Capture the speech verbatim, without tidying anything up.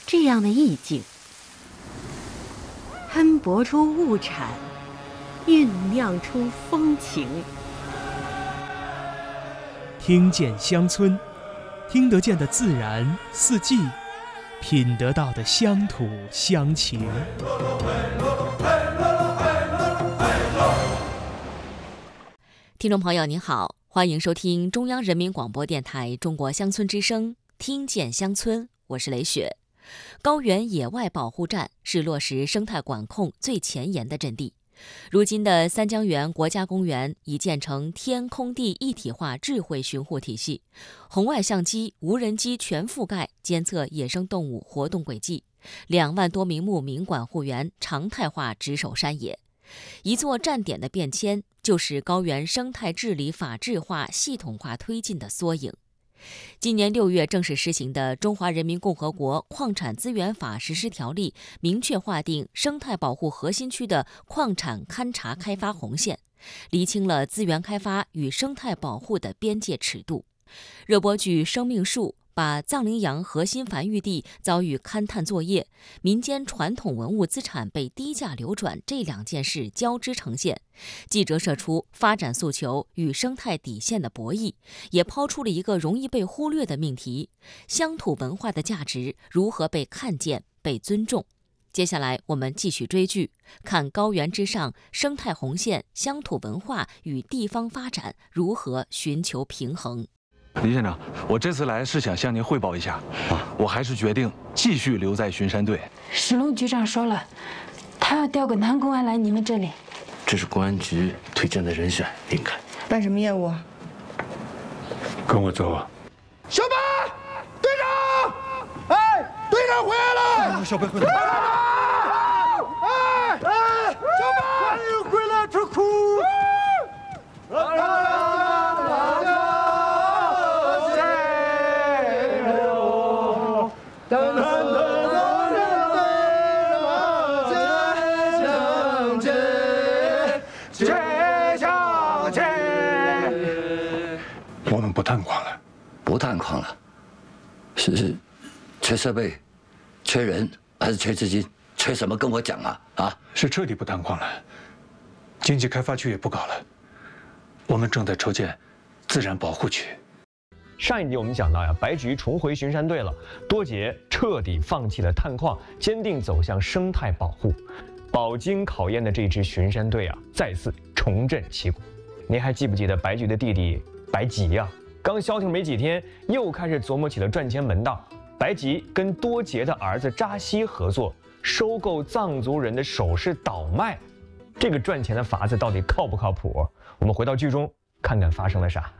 这样的意境，喷薄出物产，酝酿出风情。 听见乡村，听得见的自然四季，品得到的乡土乡情。 听众朋友您好，欢迎收听中央人民广播电台中国乡村之声，听见乡村，我是雷雪。高原野外保护站是落实生态管控最前沿的阵地。如今的三江源国家公园已建成天空地一体化智慧巡护体系，红外相机、无人机全覆盖监测野生动物活动轨迹，两万多名牧民管护员常态化值守山野。一座站点的变迁，就是高原生态治理法治化、系统化推进的缩影。今年六月正式施行的《中华人民共和国矿产资源法实施条例》明确划定生态保护核心区的矿产勘察开发红线，厘清了资源开发与生态保护的边界尺度。热播剧《生命树》把藏羚羊核心繁育地遭遇勘探作业、民间传统文物资产被低价流转这两件事交织呈现，既折射出发展诉求与生态底线的博弈，也抛出了一个容易被忽略的命题：乡土文化的价值如何被看见、被尊重。接下来我们继续追剧，看高原之上生态红线、乡土文化与地方发展如何寻求平衡。 李县长，我这次来是想向您汇报一下，啊，我还是决定继续留在巡山队。 石龙局长说了，他要调个男公安来你们这里。 这是公安局推荐的人选，林凯。 办什么业务？ 跟我走。 小白，队长，哎，队长回来了！ 小白回来了！ 哎哎，小白，欢迎回来，吃苦。 我们不探矿了， 不探矿了，是是，缺设备，缺人，还是缺资金？缺什么？跟我讲啊！啊， 是彻底不探矿了，经济开发区也不搞了，我们正在筹建自然保护区。 上一集我们讲到呀，白菊重回巡山队了，多杰彻底放弃了探矿，坚定走向生态保护。饱经考验的这支巡山队啊，再次重振旗鼓。您还记不记得白菊的弟弟白吉呀、啊？刚消停没几天，又开始琢磨起了赚钱门道。白吉跟多杰的儿子扎西合作，收购藏族人的首饰倒卖。这个赚钱的法子到底靠不靠谱？我们回到剧中看看发生了啥。